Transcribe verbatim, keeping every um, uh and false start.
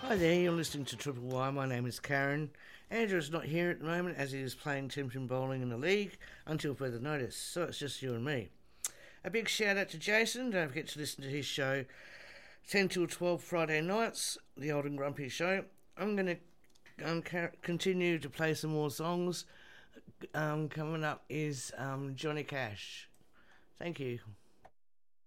Hi there, you're listening to Triple Y. My name is Karen. Andrew's not here at the moment as he is playing Timpton Bowling in the league until further notice, so it's just you and me. A big shout out to Jason. Don't forget to listen to his show ten till twelve Friday nights, the Old and Grumpy Show. I'm going to um, continue to play some more songs. Um, coming up is um, Johnny Cash. Thank you.